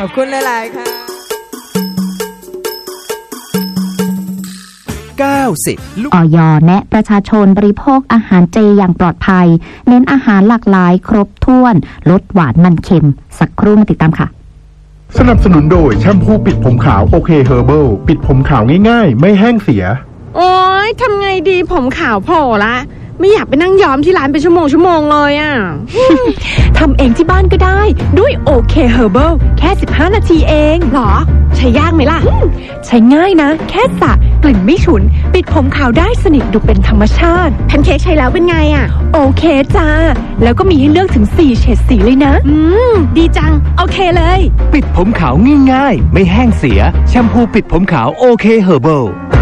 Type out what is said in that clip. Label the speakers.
Speaker 1: ขอบคุณหลายๆค่ะ
Speaker 2: อย.แนะประชาชนบริโภคอาหารเจอย่างปลอดภัยเน้นอาหารหลากหลายครบถ้วนลดหวานมันเค็มสักครู่มาติดตามค่ะ
Speaker 3: สนับสนุนโดยแชมพูปิดผมขาวโอเคเฮอร์เบิลปิดผมขาวง่ายๆไม่แห้งเสีย
Speaker 4: โอ๊ยทำไงดีผมขาวโผล่ละไม่อยากไปนั่งย้อมที่ร้านเป็นชั่วโมงเลยอ่ะ
Speaker 5: ทำเองที่บ้านก็ได้ด้วยโอเคเฮอร์เบิลแค่15นาทีเอง
Speaker 4: หรอใช้ยากไหมล่ะ
Speaker 5: ใช้ง่ายนะแค่สระกลิ่นไม่ฉุนปิดผมขาวได้สนิทดูเป็นธรรมชาติ
Speaker 4: แพนเค้กใช้แล้วเป็นไงอ่ะ
Speaker 5: โอเคจ้าแล้วก็มีให้เลือกถึง4เฉดสีเลยนะ
Speaker 4: ดีจังโอเคเลย
Speaker 6: ปิดผมขาวง่ายๆไม่แห้งเสียแชมพูปิดผมขาวโอเคเฮอร์เบิล